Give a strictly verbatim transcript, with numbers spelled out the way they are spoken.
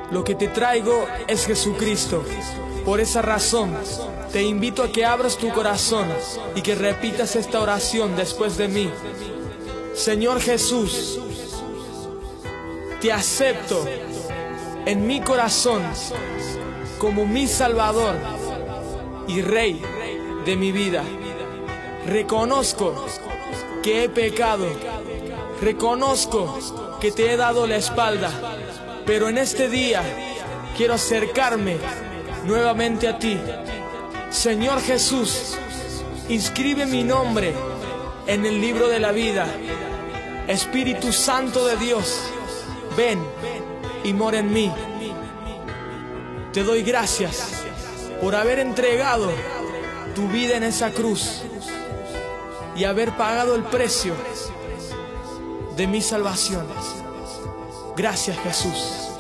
Lo que te traigo es Jesucristo. Por esa razón, te invito a que abras tu corazón y que repitas esta oración después de mí. Señor Jesús, te acepto en mi corazón como mi Salvador y Rey de mi vida. Reconozco que he pecado, reconozco que te he dado la espalda, pero en este día quiero acercarme nuevamente a ti. Señor Jesús, inscribe mi nombre en el libro de la vida. Espíritu Santo de Dios, ven y mora en mí. Te doy gracias por haber entregado tu vida en esa cruz y haber pagado el precio de mi salvación. Gracias, Jesús.